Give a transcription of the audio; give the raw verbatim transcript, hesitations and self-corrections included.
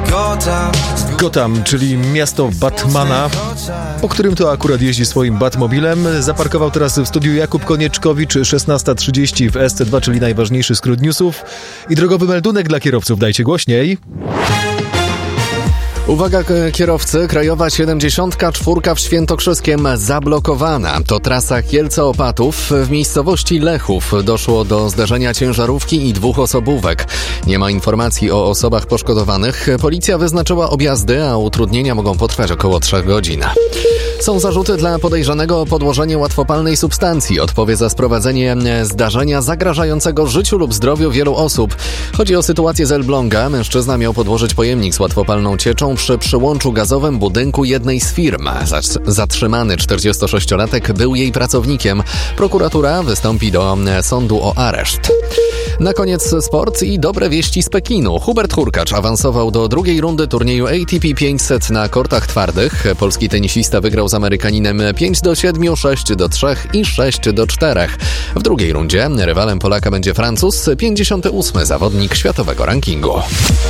Gotham, czyli miasto Batmana, po którym to akurat jeździ swoim Batmobilem. Zaparkował teraz w studiu Jakub Konieczkowicz, szesnasta trzydzieści w S C dwa, czyli najważniejszy skrót newsów. I drogowy meldunek dla kierowców, dajcie głośniej. Uwaga kierowcy, krajowa siedemdziesiąt cztery w Świętokrzyskiem zablokowana. To trasa Kielce-Opatów. W miejscowości Lechów doszło do zdarzenia ciężarówki i dwóch osobówek. Nie ma informacji o osobach poszkodowanych. Policja wyznaczyła objazdy, a utrudnienia mogą potrwać około trzech godzin. Są zarzuty dla podejrzanego o podłożenie łatwopalnej substancji. Odpowie za sprowadzenie zdarzenia zagrażającego życiu lub zdrowiu wielu osób. Chodzi o sytuację z Elbląga. Mężczyzna miał podłożyć pojemnik z łatwopalną cieczą przy przyłączu gazowym budynku jednej z firm. Zatrzymany czterdziestosześciolatek był jej pracownikiem. Prokuratura wystąpi do sądu o areszt. Na koniec sport i dobre wieści z Pekinu. Hubert Hurkacz awansował do drugiej rundy turnieju A T P pięćset na kortach twardych. Polski tenisista wygrał z Amerykaninem pięć do siedmiu, sześć do trzech i sześć do czterech. W drugiej rundzie rywalem Polaka będzie Francuz, pięćdziesiąty ósmy zawodnik światowego rankingu.